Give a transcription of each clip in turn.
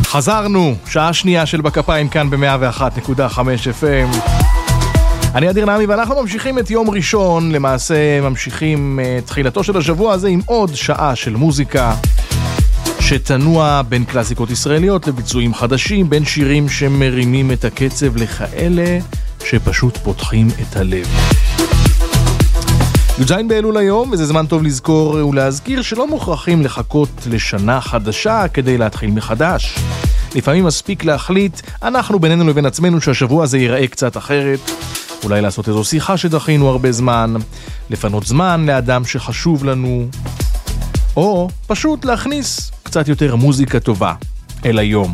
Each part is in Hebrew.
חזרנו, שעה שנייה של בכפיים כאן ב-101.5 FM. אני אדיר נעמי ואנחנו ממשיכים את יום ראשון, למעשה ממשיכים תחילתו של השבוע הזה עם עוד שעה של מוזיקה שתנוע בין קלאסיקות ישראליות לביצועים חדשים, בין שירים שמרימים את הקצב לכאלה שפשוט פותחים את הלב. י"ז באלול היום, וזה זמן טוב לזכור ולהזכיר שלא מוכרחים לחכות לשנה חדשה כדי להתחיל מחדש. לפעמים מספיק להחליט, אנחנו בינינו לבין עצמנו, שהשבוע הזה ייראה קצת אחרת. אולי לעשות איזו שיחה שדחינו הרבה זמן, לפנות זמן לאדם שחשוב לנו, או פשוט להכניס קצת יותר מוזיקה טובה אל היום.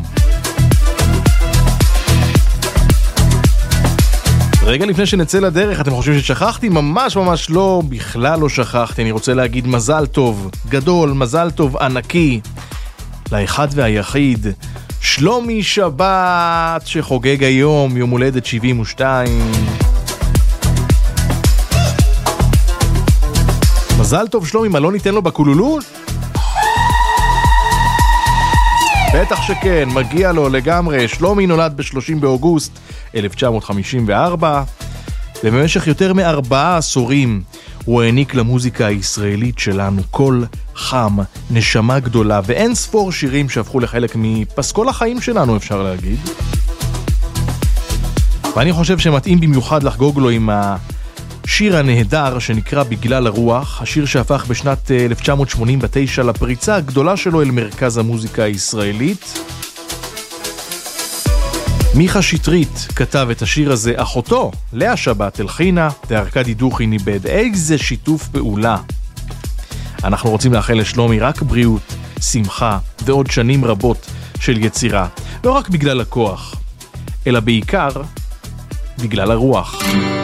רגע לפני שנצא לדרך, אתם חושבים ששכחתי? ממש ממש לא, בכלל לא שכחתי. אני רוצה להגיד מזל טוב גדול, מזל טוב ענקי לאחד והיחיד שלומי שבת, שחוגג היום יום הולדת 72. מזל טוב שלומי, מה לא ניתן לו בקולולו? בטח שכן, מגיע לו לגמרי. שלומי נולד ב-30 באוגוסט 1954, ובמשך יותר מ4 עשורים הוא העניק למוזיקה הישראלית שלנו קול חם, נשמה גדולה, ואין ספור שירים שהפכו לחלק מפסקול החיים שלנו, אפשר להגיד. ואני חושב שמתאים במיוחד לחגוג לו עם השיר הנהדר שנקרא בגלל הרוח, השיר שהפך בשנת 1989 לפריצה הגדולה שלו אל מרכז המוזיקה הישראלית. מיכה שטרית כתב את השיר הזה, אחותו לאה שבת הלחינה וארקדי דוכין איבד. איזה שיתוף פעולה. אנחנו רוצים לאחל לשלומי רק בריאות, שמחה ועוד שנים רבות של יצירה, לא רק בגלל הכוח, אלא בעיקר בגלל הרוח.